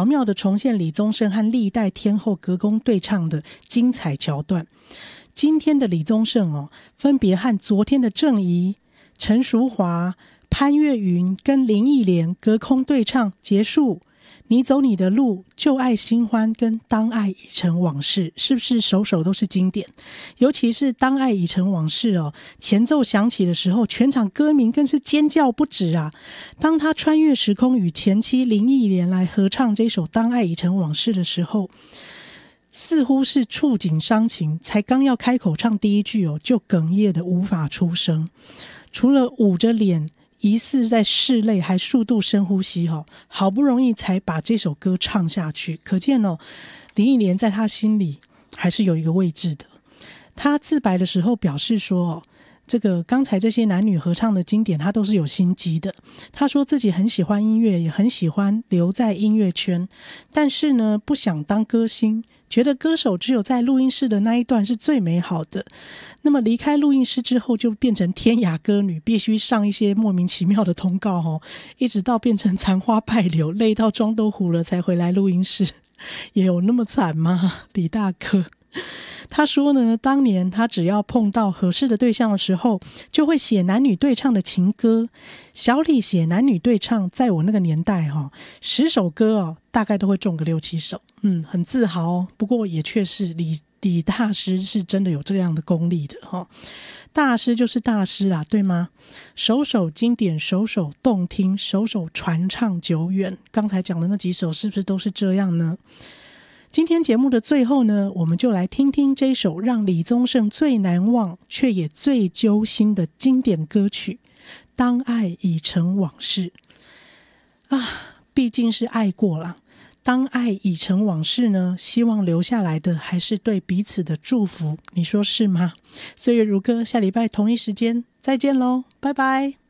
巧妙地重现李宗盛和历代天后隔空对唱的精彩桥段。今天的李宗盛分别和昨天的郑怡、陈淑华、潘越云跟林忆莲隔空对唱结束。你走你的路，旧爱新欢跟当爱已成往事，是不是首首都是经典？尤其是当爱已成往事前奏响起的时候，全场歌迷更是尖叫不止啊！当他穿越时空与前妻林忆莲来合唱这首当爱已成往事的时候，似乎是触景伤情，才刚要开口唱第一句就哽咽的无法出声，除了捂着脸疑似在拭泪，还数度深呼吸好不容易才把这首歌唱下去。可见林忆莲在他心里还是有一个位置的。他自白的时候表示说这个刚才这些男女合唱的经典他都是有心机的。他说自己很喜欢音乐，也很喜欢留在音乐圈，但是呢不想当歌星，觉得歌手只有在录音室的那一段是最美好的。那么离开录音室之后就变成天涯歌女，必须上一些莫名其妙的通告一直到变成残花败柳，累到妆都糊了才回来录音室。也有那么惨吗？李大哥他说呢，当年他只要碰到合适的对象的时候，就会写男女对唱的情歌。小李写男女对唱，在我那个年代10首歌大概都会中个6、7首，很自豪不过也确实李大师是真的有这样的功力的大师就是大师啦，对吗？首首经典，首首动听，首首传唱久远。刚才讲的那几首是不是都是这样呢？今天节目的最后呢，我们就来听听这首让李宗盛最难忘却也最揪心的经典歌曲《当爱已成往事》毕竟是爱过啦，当爱已成往事呢，希望留下来的还是对彼此的祝福，你说是吗？岁月如歌，下礼拜同一时间再见咯，拜拜。